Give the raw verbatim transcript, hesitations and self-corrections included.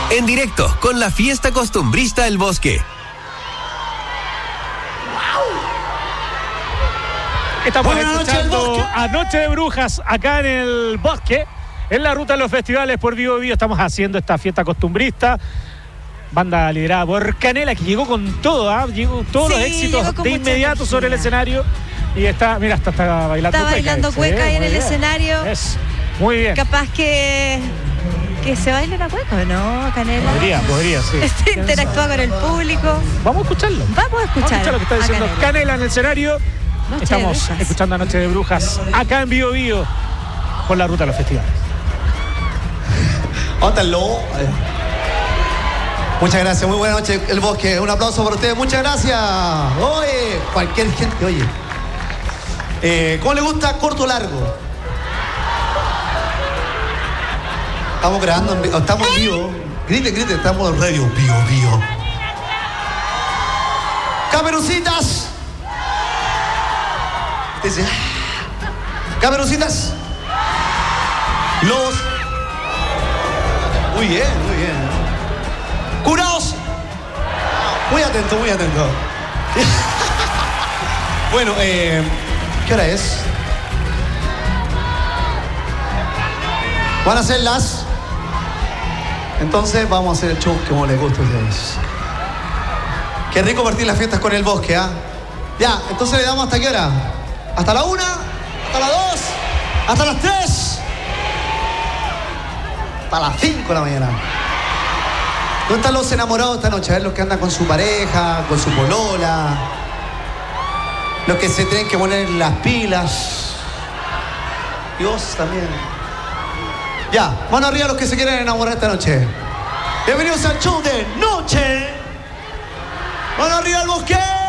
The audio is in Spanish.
En directo con la fiesta costumbrista del Bosque. Estamos Buenas escuchando noches, a Noche de Brujas acá en el Bosque, en la ruta de los festivales por Vivo Vivo. Estamos haciendo esta fiesta costumbrista. Banda liderada por Canela, que llegó con todo, ¿eh? Llegó todos Sí, los éxitos de inmediato energía. sobre el escenario. Y está, mira, está, está bailando Está cueca. bailando ese, cueca ¿eh? ahí en Muy el bien. escenario. Es, muy bien. Capaz que que se baile la cueca, ¿no, Canela? Podría, podría, sí. Este, interactúa con el público. Vamos a escucharlo. Vamos a escuchar, Vamos a escuchar lo que está a diciendo Canela. Canela en el escenario. Noche Estamos de Brujas. escuchando a Noche de Brujas acá en Vivo Vivo por la ruta de los festivales. Ótalo. Muchas gracias, muy buena noche, el Bosque. Un aplauso para ustedes, muchas gracias. Oye, cualquier gente, oye. Eh, ¿Cómo le gusta corto o largo? Estamos grabando, en vi- estamos en vivo. Grite, grite, estamos en radio, vivo, vivo. Caperucitas. Dice, "Ah". Caperucitas. Los. Muy bien, muy bien. Curaos. Muy atento, muy atento. Bueno, eh, ¿qué hora es? ¿Van a hacer las? Entonces vamos a hacer el show que como les gusta a ustedes. Qué rico partir las fiestas con el Bosque, ¿ah? ¿eh? Ya, entonces le damos hasta qué hora? ¿Hasta la una? ¿Hasta las dos? ¿Hasta las tres? Hasta las cinco de la mañana. ¿Dónde están los enamorados esta noche? A ver, los que andan con su pareja, con su polola. Los que se tienen que poner las pilas. Y vos también. Ya, mano arriba los que se quieren enamorar esta noche. Bienvenidos al show de Noche. Mano arriba al Bosque.